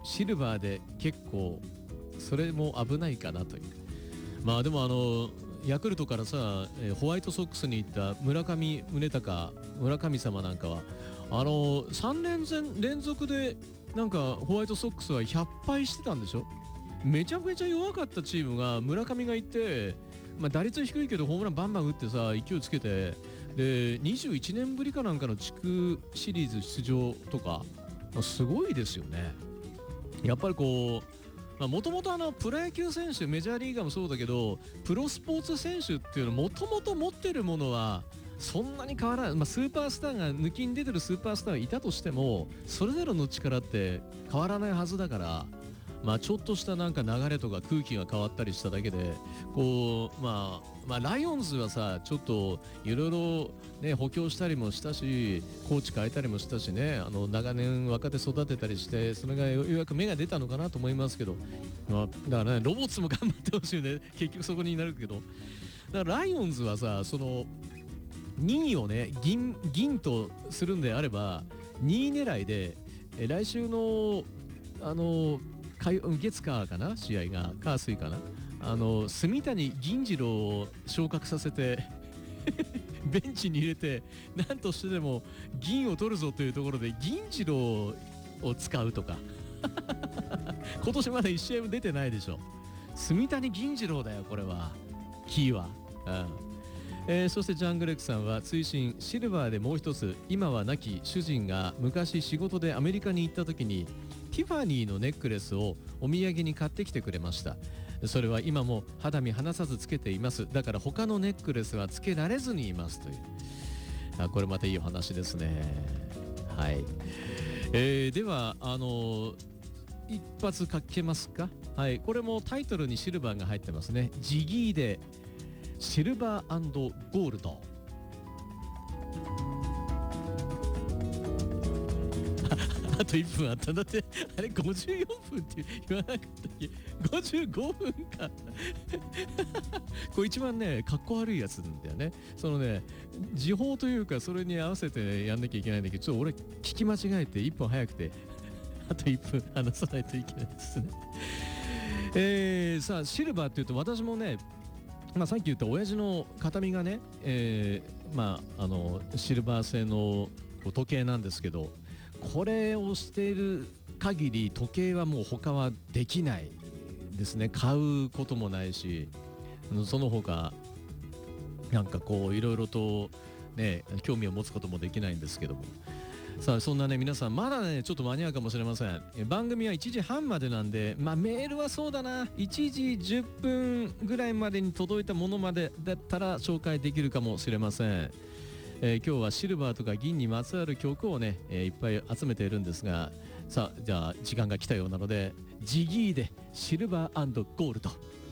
シルバーで結構それも危ないかなという。まあでもヤクルトからさ、ホワイトソックスに行った村上宗隆村神様なんかは3連続でなんかホワイトソックスは100敗してたんでしょ。めちゃめちゃ弱かったチームが村上がいて、まあ、打率低いけどホームランバンバン打ってさ勢いつけて、で21年ぶりかなんかの地区シリーズ出場とかすごいですよね。やっぱりこうもともとプロ野球選手メジャーリーガーもそうだけどプロスポーツ選手っていうのもともと持ってるものはそんなに変わらない、スーパースターが抜きに出てるスーパースターがいたとしてもそれぞれの力って変わらないはずだから、ちょっとしたなんか流れとか空気が変わったりしただけでこうライオンズはさちょっといろいろね補強したりもしたしコーチ変えたりもしたしね、長年若手育てたりしてそれがようやく芽が出たのかなと思いますけど、だからねロボッツも頑張ってほしいね。結局そこになるけど、だからライオンズはさその2位をね銀とするんであれば2位狙いで来週の月火かな試合が火水かな住谷銀次郎を昇格させてベンチに入れて何としてでも銀を取るぞというところで銀次郎を使うとか今年まだ1試合も出てないでしょ。住谷銀次郎だよこれはキーは、そしてジャングレックさんは追伸シルバーでもう一つ今は亡き主人が昔仕事でアメリカに行った時にティファニーのネックレスをお土産に買ってきてくれました。それは今も肌身離さずつけています。だから他のネックレスはつけられずにいますという。これまたいいお話ですね。はい、では一発かけますか。はい、これもタイトルにシルバーが入ってますね。ジギーでシルバー&ゴールド。あと1分あったんだって。あれ54分って言わなかったっけ。55分かこれ一番ねかっこ悪いやつなんだよね。そのね時報というかそれに合わせてやんなきゃいけないんだけどちょっと俺聞き間違えて1分早くてあと1分話さないといけないですね。さあシルバーっていうと私もねさっき言った親父の形見がね、シルバー製の時計なんですけどこれをしている限り時計はもう他はできないですね。買うこともないしその他なんかこういろいろとね興味を持つこともできないんですけども、さあそんなね皆さんまだねちょっと間に合うかもしれません。番組は1時半までなんでメールはそうだな1時10分ぐらいまでに届いたものまでだったら紹介できるかもしれません。今日はシルバーとか銀にまつわる曲をね、いっぱい集めているんですが、さあじゃあ時間が来たようなのでジギーでシルバー&ゴールド。